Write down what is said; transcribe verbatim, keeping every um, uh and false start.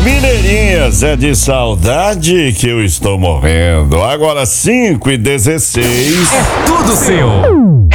Mineirinhas, é de saudade que eu estou morrendo. Agora cinco e dezesseis. É tudo seu.